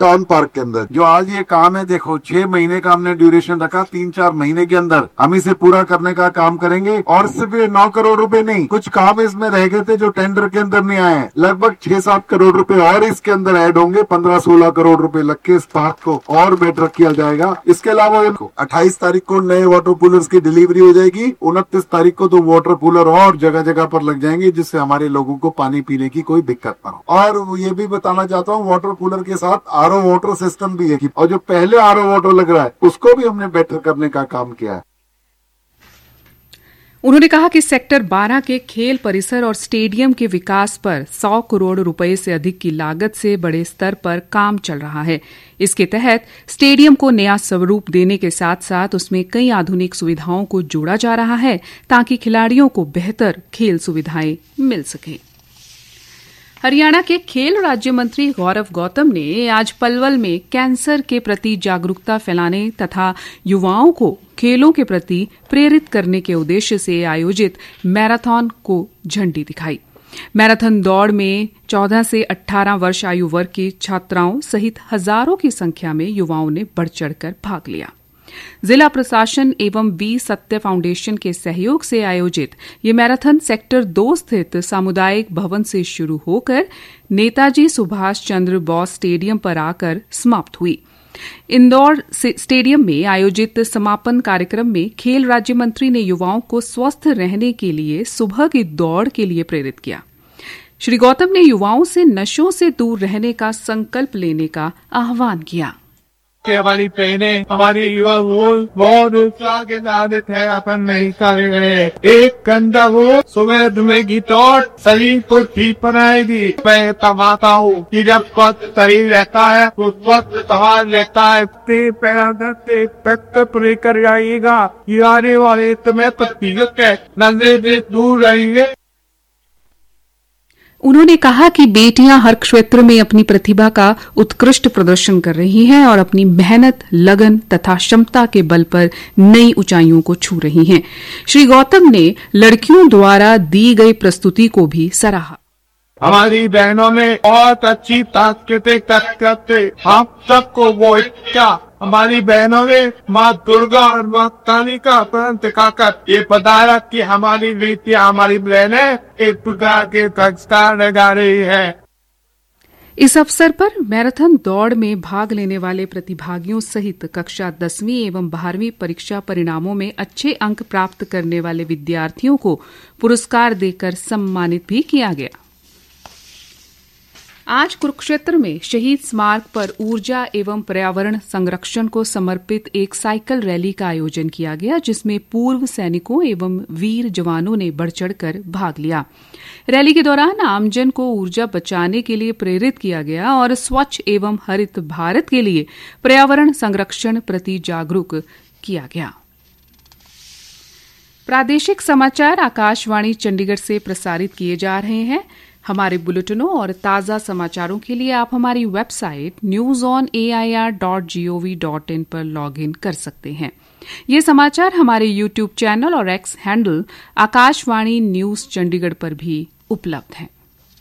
Town park के अंदर। जो आज ये काम है, देखो 6 महीने का हमने ड्यूरेशन रखा, 3-4 महीने के अंदर हम इसे पूरा करने का काम करेंगे। और सिर्फ 9 करोड़ रुपए नहीं, कुछ काम इसमें रह गए थे जो टेंडर के अंदर नहीं आए, लगभग 6-7 करोड़ रुपए और इसके अंदर ऐड होंगे। 15-16 करोड़ रुपए लग के इस पार्क को और बेटर किया जाएगा। इसके अलावा 28 तारीख को नए वाटर कूलर्स की डिलीवरी हो जाएगी। 29 तारीख को तो वाटर कूलर और जगह जगह पर लग जाएंगे, जिससे हमारे लोगों को पानी पीने की कोई दिक्कत ना हो। और ये भी बताना चाहता हूँ, वाटर कूलर के साथ आरओ वाटर सिस्टम भी है, और जो पहले आरओ वाटर लग रहा है उसको भी हमने बेटर करने का काम किया है। उन्होंने कहा कि सेक्टर 12 के खेल परिसर और स्टेडियम के विकास पर 100 करोड़ रुपए से अधिक की लागत से बड़े स्तर पर काम चल रहा है। इसके तहत स्टेडियम को नया स्वरूप देने के साथ साथ उसमें कई आधुनिक सुविधाओं को जोड़ा जा रहा है ताकि खिलाड़ियों को बेहतर खेल सुविधाएं मिल सके। हरियाणा के खेल राज्य मंत्री गौरव गौतम ने आज पलवल में कैंसर के प्रति जागरूकता फैलाने तथा युवाओं को खेलों के प्रति प्रेरित करने के उद्देश्य से आयोजित मैराथन को झंडी दिखाई। मैराथन दौड़ में 14 से 18 वर्ष आयु वर्ग की छात्राओं सहित हजारों की संख्या में युवाओं ने बढ़ चढ़कर भाग लिया। जिला प्रशासन एवं वी सत्य फाउंडेशन के सहयोग से आयोजित ये मैराथन सेक्टर 2 स्थित सामुदायिक भवन से शुरू होकर नेताजी सुभाष चंद्र बोस स्टेडियम पर आकर समाप्त हुई। इंदौर स्टेडियम में आयोजित समापन कार्यक्रम में खेल राज्य मंत्री ने युवाओं को स्वस्थ रहने के लिए सुबह की दौड़ के लिए प्रेरित किया। श्री गौतम ने युवाओं से नशों से दूर रहने का संकल्प लेने का आह्वान किया। कि हमारी बहनें, हमारी युवा बहुत उत्साह के आदत है, अपन नहीं कर रहे। एक घंटा वो सुबह सुबह की दौड़ शरीर को ठीक बनाएगी। मैं तमाता हूँ कि जब स्वस्थ शरीर रहता है तो स्वस्थ समाज रहता है। पूरी कर जाइएगा, ये आने वाले समय तक नजरे से दूर रहेंगे। उन्होंने कहा कि बेटियां हर क्षेत्र में अपनी प्रतिभा का उत्कृष्ट प्रदर्शन कर रही हैं और अपनी मेहनत, लगन तथा क्षमता के बल पर नई ऊंचाइयों को छू रही हैं। श्री गौतम ने लड़कियों द्वारा दी गई प्रस्तुति को भी सराहा। हमारी बहनों में बहुत अच्छी सांस्कृतिक ताकत, हम सबको वो इच्छा हमारी बहनों ने माँ दुर्गा और माँ काली का अपना दिखाकर ये बताया कि हमारी बेटियां, हमारी बहनें एक प्रकार के संस्कार लगा रही है। इस अवसर पर मैराथन दौड़ में भाग लेने वाले प्रतिभागियों सहित कक्षा 10वीं एवं 12वीं परीक्षा परिणामों में अच्छे अंक प्राप्त करने वाले विद्यार्थियों को पुरस्कार देकर सम्मानित भी किया गया। आज कुरुक्षेत्र में शहीद स्मारक पर ऊर्जा एवं पर्यावरण संरक्षण को समर्पित एक साइकिल रैली का आयोजन किया गया, जिसमें पूर्व सैनिकों एवं वीर जवानों ने बढ़ चढ़कर भाग लिया। रैली के दौरान आमजन को ऊर्जा बचाने के लिए प्रेरित किया गया और स्वच्छ एवं हरित भारत के लिए पर्यावरण संरक्षण प्रति जागरूक किया गया। प्रादेशिक समाचार आकाशवाणी चंडीगढ़ से प्रसारित किए जा रहे हैं। हमारे बुलेटिनों और ताज़ा समाचारों के लिए आप हमारी वेबसाइट newsonair.gov.in पर लॉगिन कर सकते हैं। ये समाचार हमारे यूट्यूब चैनल और x handle Akashvani news Chandigarh पर भी उपलब्ध हैं।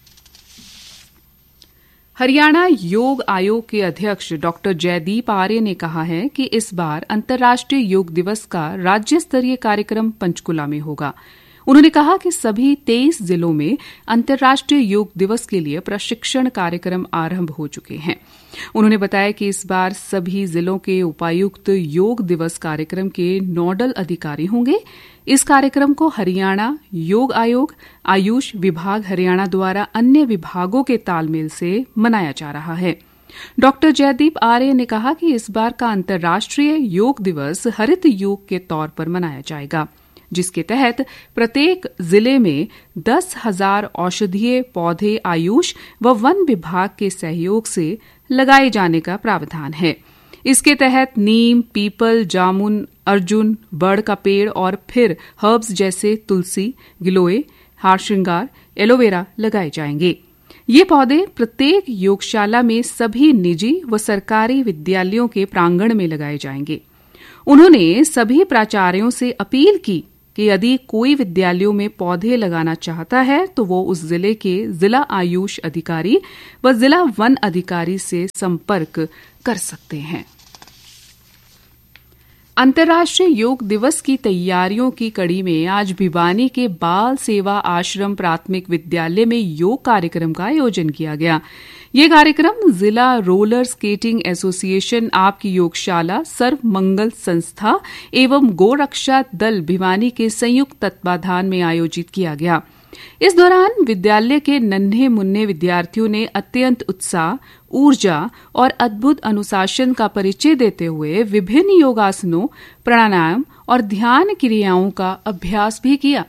हरियाणा योग आयोग के अध्यक्ष डॉक्टर जयदीप आर्य ने कहा है कि इस बार अंतर्राष्ट्रीय योग दिवस का राज्य स्तरीय कार्यक्रम पंचकुला में होगा। उन्होंने कहा कि सभी 23 जिलों में अंतर्राष्ट्रीय योग दिवस के लिए प्रशिक्षण कार्यक्रम आरंभ हो चुके हैं। उन्होंने बताया कि इस बार सभी जिलों के उपायुक्त योग दिवस कार्यक्रम के नोडल अधिकारी होंगे। इस कार्यक्रम को हरियाणा योग आयोग, आयुष विभाग हरियाणा द्वारा अन्य विभागों के तालमेल से मनाया जा रहा है। डॉक्टर जयदीप आर्य ने कहा कि इस बार का अंतर्राष्ट्रीय योग दिवस हरित योग के तौर पर मनाया जाएगा, जिसके तहत प्रत्येक जिले में 10,000 औषधीय पौधे आयुष व वन विभाग के सहयोग से लगाए जाने का प्रावधान है। इसके तहत नीम, पीपल, जामुन, अर्जुन, बड़ का पेड़ और फिर हर्ब्स जैसे तुलसी, गिलोय, हार श्रृंगार, एलोवेरा लगाए जाएंगे। ये पौधे प्रत्येक योगशाला में सभी निजी व सरकारी विद्यालयों के प्रांगण में लगाए जाएंगे। उन्होंने सभी प्राचार्यों से अपील की कि यदि कोई विद्यालयों में पौधे लगाना चाहता है तो वो उस जिले के जिला आयुष अधिकारी व जिला वन अधिकारी से संपर्क कर सकते हैं। अंतर्राष्ट्रीय योग दिवस की तैयारियों की कड़ी में आज भिवानी के बाल सेवा आश्रम प्राथमिक विद्यालय में योग कार्यक्रम का आयोजन किया गया। ये कार्यक्रम जिला रोलर स्केटिंग एसोसिएशन, आपकी योगशाला, सर्व मंगल संस्था एवं गोरक्षा दल भिवानी के संयुक्त तत्वाधान में आयोजित किया गया। इस दौरान विद्यालय के नन्हे मुन्ने विद्यार्थियों ने अत्यंत उत्साह, ऊर्जा और अद्भुत अनुशासन का परिचय देते हुए विभिन्न योगासनों, प्राणायाम और ध्यान क्रियाओं का अभ्यास भी किया।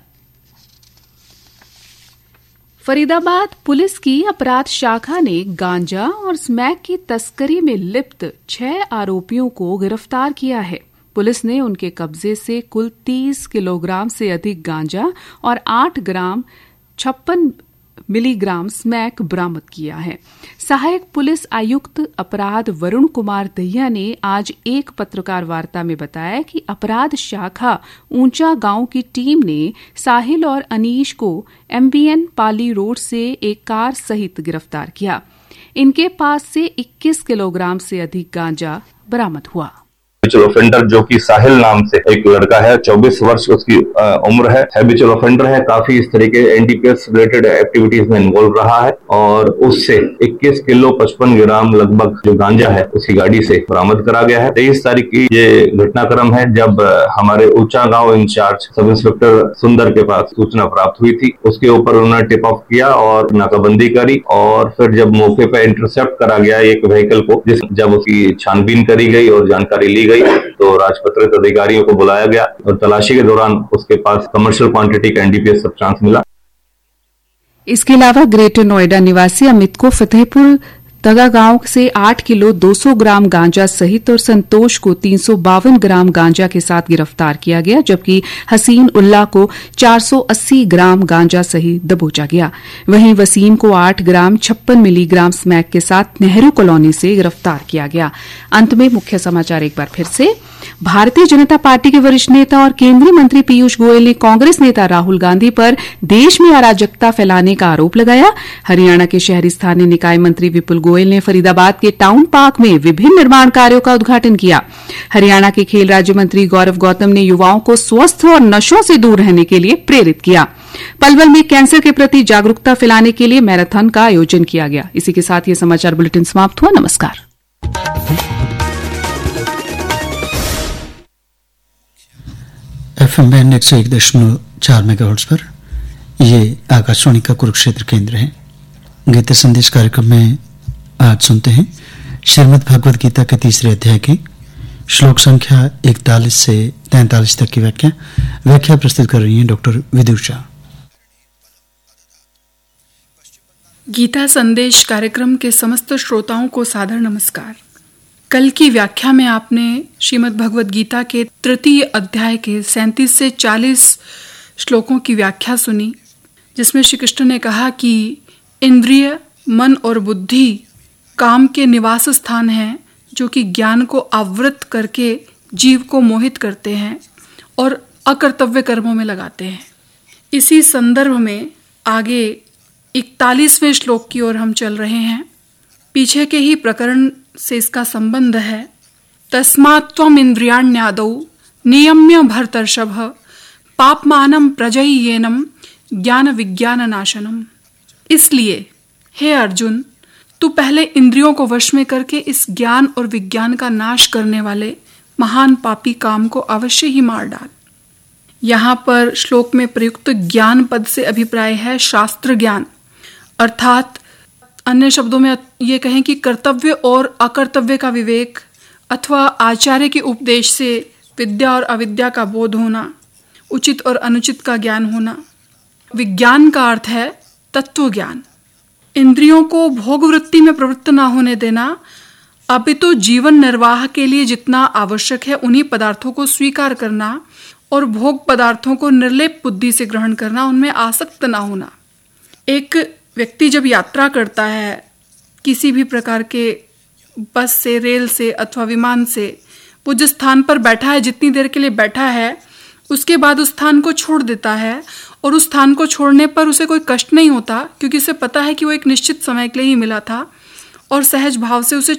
फरीदाबाद पुलिस की अपराध शाखा ने गांजा और स्मैक की तस्करी में लिप्त 6 आरोपियों को गिरफ्तार किया है। पुलिस ने उनके कब्जे से कुल 30 किलोग्राम से अधिक गांजा और 8 ग्राम 56 मिलीग्राम स्मैक बरामद किया है। सहायक पुलिस आयुक्त अपराध वरुण कुमार दहिया ने आज एक पत्रकार वार्ता में बताया कि अपराध शाखा ऊंचा गांव की टीम ने साहिल और अनीश को MBN पाली रोड से एक कार सहित गिरफ्तार किया। इनके पास से 21 किलोग्राम से अधिक गांजा बरामद हुआ। हैबिचुअल ऑफेंडर जो कि साहिल नाम से एक लड़का है, 24 वर्ष उसकी उम्र है, हैबिचुअल ऑफेंडर है, काफी इस तरह के NDPS रिलेटेड एक्टिविटीज में इन्वॉल्व रहा है और उससे 21 किलो 55 ग्राम लगभग जो गांजा है उसकी गाड़ी से बरामद करा गया है। 23 तारीख की ये घटनाक्रम है जब हमारे ऊंचा गांव इंचार्ज सब इंस्पेक्टर सुंदर के पास सूचना प्राप्त हुई थी। उसके ऊपर उन्होंने टिप ऑफ किया और नाकाबंदी करी और फिर जब मौके पर इंटरसेप्ट करा गया एक व्हीकल को, जब उसकी छानबीन करी गई और जानकारी ली गई तो राजपत्रित अधिकारियों को बुलाया गया और तलाशी के दौरान उसके पास कमर्शियल क्वांटिटी का NDPS सब्सटेंस मिला। इसके अलावा ग्रेटर नोएडा निवासी अमित को फतेहपुर तगा गांव से 8 किलो 200 ग्राम गांजा सहित और संतोष को 352 ग्राम गांजा के साथ गिरफ्तार किया गया, जबकि हसीन उल्लाह को 480 ग्राम गांजा सहित दबोचा गया। वहीं वसीम को 8 ग्राम 56 मिलीग्राम स्मैक के साथ नेहरू कॉलोनी से गिरफ्तार किया गया। अंत में मुख्य समाचार एक बार फिर से। भारतीय जनता पार्टी के वरिष्ठ नेता और केंद्रीय मंत्री पीयूष गोयल ने कांग्रेस नेता राहुल गांधी पर देश में अराजकता फैलाने का आरोप लगाया। हरियाणा के शहरी स्थानीय निकाय मंत्री विपुल गोयल ने फरीदाबाद के टाउन पार्क में विभिन्न निर्माण कार्यों का उद्घाटन किया। हरियाणा के खेल राज्य मंत्री गौरव गौतम ने युवाओं को स्वस्थ और नशों से दूर रहने के लिए प्रेरित किया। पलवल में कैंसर के प्रति जागरूकता फैलाने के लिए मैराथन का आयोजन किया गया। इसी के साथ ये समाचार बुलेटिन समाप्त हुआ। नमस्कार। FM बैंड 101.4 मेगाहर्ट्ज पर ये आकाशवाणी का कुरुक्षेत्र केंद्र है। गीता संदेश कार्यक्रम में आज सुनते हैं श्रीमद् भगवद गीता के 3रे अध्याय के श्लोक संख्या 41 से 43 तक की व्याख्या प्रस्तुत कर रही हैं डॉक्टर विदुषा। गीता संदेश कार्यक्रम के समस्त श्रोताओं को सादर नमस्कार। कल की व्याख्या में आपने श्रीमद् भगवद गीता के 3 अध्याय के 37 से 40 श्लोकों की व्याख्या सुनी, जिसमें श्री कृष्ण ने कहा कि इंद्रिय, मन और बुद्धि काम के निवास स्थान हैं, जो कि ज्ञान को आवृत करके जीव को मोहित करते हैं और अकर्तव्य कर्मों में लगाते हैं। इसी संदर्भ में आगे 41वें श्लोक की ओर हम चल रहे हैं। पीछे के ही प्रकरण से इसका संबंध है। तस्मात् त्वम् इंद्रियाण्यादौ नियम्य भर्तर्षभ पापमानं प्रजह्येनं ज्ञान विज्ञान नाशनम। इसलिए हे अर्जुन, तू पहले इंद्रियों को वश में करके इस ज्ञान और विज्ञान का नाश करने वाले महान पापी काम को अवश्य ही मार डाल। यहाँ पर श्लोक में प्रयुक्त ज्ञान पद से अभिप्राय है शास्त्र ज्ञान, अर्थात अन्य शब्दों में ये कहें कि कर्तव्य और अकर्तव्य का विवेक अथवा आचार्य के उपदेश से विद्या और अविद्या का बोध होना, उचित और अनुचित का ज्ञान होना। विज्ञान का अर्थ है तत्व ज्ञान। इंद्रियों को भोग वृत्ति में प्रवृत्त ना होने देना, अपितु जीवन निर्वाह के लिए जितना आवश्यक है उन्हीं पदार्थों को स्वीकार करना और भोग पदार्थों को निर्लेप बुद्धि से ग्रहण करना, उनमें आसक्त ना होना। एक व्यक्ति जब यात्रा करता है किसी भी प्रकार के बस से, रेल से अथवा विमान से, वो जिस स्थान पर बैठा है, जितनी देर के लिए बैठा है, उसके बाद उस स्थान को छोड़ देता है, और उस स्थान को छोड़ने पर उसे कोई कष्ट नहीं होता, क्योंकि उसे पता है कि वो एक निश्चित समय के लिए ही मिला था, और सहज भाव से उसे